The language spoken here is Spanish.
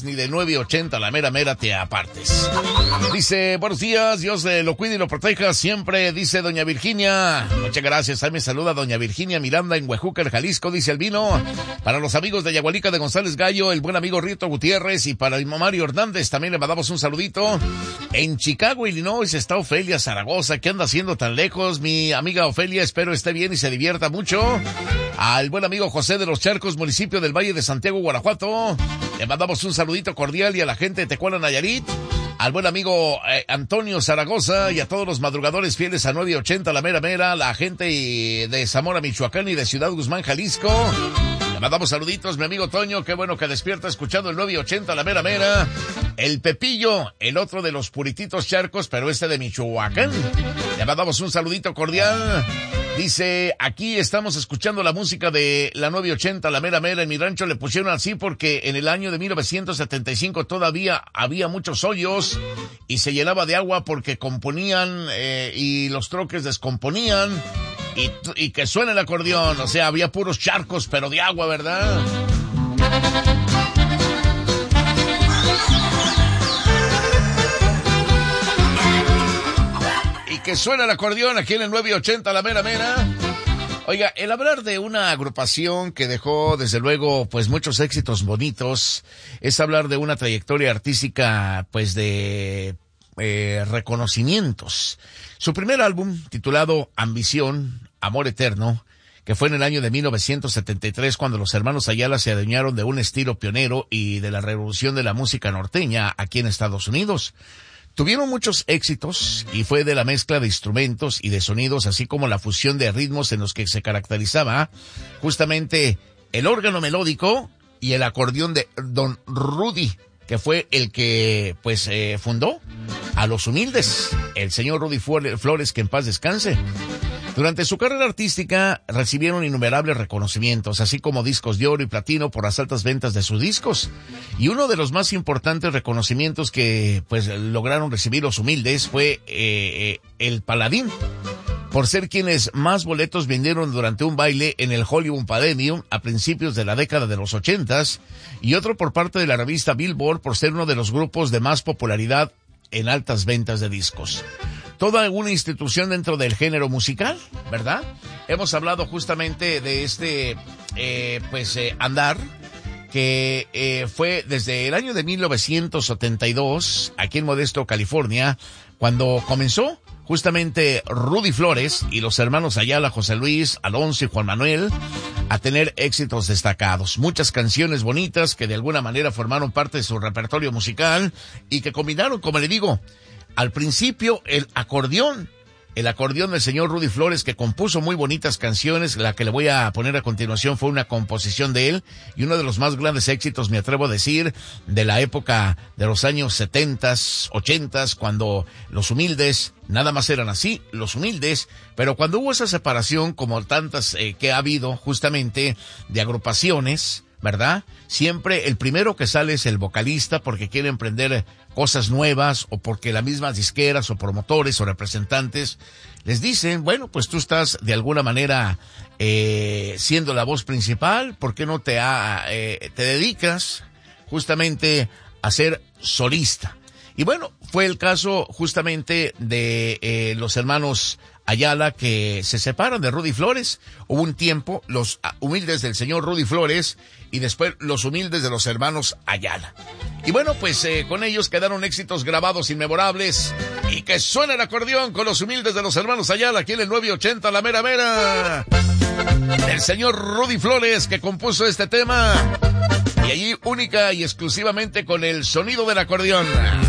ni de 980 la mera mera te apartes. Dice, buenos días, Dios lo cuide y lo proteja siempre, dice doña Virginia. Muchas gracias, ahí me saluda doña Virginia Miranda en Huejúcar, Jalisco, dice Albino. Para los amigos de Yagualica de González Gallo, el buen amigo Rito Gutiérrez, y para el Mario Hernández también le mandamos un saludito. En Chicago, Illinois, está Ofelia Zaragoza. ¿Qué anda haciendo tan lejos? Mi amiga Ofelia, espero esté bien y se divierta mucho. Al buen amigo José de los Charcos, municipio del Valle de Santiago, Guanajuato, le mandamos un saludito cordial, y a la gente de Tecuala, Nayarit. Al buen amigo Antonio Zaragoza y a todos los madrugadores fieles a 980 la mera mera, la gente de Zamora, Michoacán, y de Ciudad Guzmán, Jalisco. Le mandamos saluditos, mi amigo Toño, qué bueno que despierta escuchando el 980 la mera mera. El Pepillo, el otro de los purititos charcos, pero este de Michoacán. Le mandamos un saludito cordial. Dice, aquí estamos escuchando la música de la 980, la mera mera. En mi rancho le pusieron así porque en el año de 1975 todavía había muchos hoyos y se llenaba de agua porque componían y los troques descomponían y que suena el acordeón. O sea, había puros charcos, pero de agua, ¿verdad? Que suena el acordeón aquí en el 980 la mera mera. Oiga, el hablar de una agrupación que dejó desde luego pues muchos éxitos bonitos es hablar de una trayectoria artística pues de reconocimientos. Su primer álbum, titulado Ambición, Amor Eterno, que fue en el año de 1973 cuando los hermanos Ayala se adueñaron de un estilo pionero y de la revolución de la música norteña aquí en Estados Unidos. Tuvieron muchos éxitos y fue de la mezcla de instrumentos y de sonidos, así como la fusión de ritmos en los que se caracterizaba justamente el órgano melódico y el acordeón de Don Rudy, que fue el que pues fundó a Los Humildes, el señor Rudy Flores, que en paz descanse. Durante su carrera artística recibieron innumerables reconocimientos, así como discos de oro y platino por las altas ventas de sus discos. Y uno de los más importantes reconocimientos que pues lograron recibir Los Humildes fue el Paladín, por ser quienes más boletos vendieron durante un baile en el Hollywood Palladium a principios de la década de los 80s, y otro por parte de la revista Billboard por ser uno de los grupos de más popularidad en altas ventas de discos. Toda una institución dentro del género musical, ¿verdad? Hemos hablado justamente de este, andar, que fue desde el año de 1972, aquí en Modesto, California, cuando comenzó justamente Rudy Flores y los hermanos Ayala, José Luis, Alonso y Juan Manuel, a tener éxitos destacados. Muchas canciones bonitas que de alguna manera formaron parte de su repertorio musical y que combinaron, como le digo, al principio el acordeón del señor Rudy Flores, que compuso muy bonitas canciones. La que le voy a poner a continuación fue una composición de él y uno de los más grandes éxitos, me atrevo a decir, de la época de los años 70s, 80s, cuando Los Humildes nada más eran así, Los Humildes, pero cuando hubo esa separación, como tantas que ha habido justamente de agrupaciones, ¿verdad? Siempre el primero que sale es el vocalista porque quiere emprender cosas nuevas o porque las mismas disqueras o promotores o representantes les dicen, bueno, pues tú estás de alguna manera siendo la voz principal, ¿por qué no te dedicas justamente a ser solista? Y bueno, fue el caso justamente de los hermanos Ayala, que se separan de Rudy Flores. Hubo un tiempo, Los Humildes del señor Rudy Flores y después Los Humildes de los hermanos Ayala. Y bueno, pues con ellos quedaron éxitos grabados inmemorables. Y que suena el acordeón con Los Humildes de los hermanos Ayala, aquí en el 980 la mera mera. El señor Rudy Flores, que compuso este tema. Y allí única y exclusivamente con el sonido del acordeón.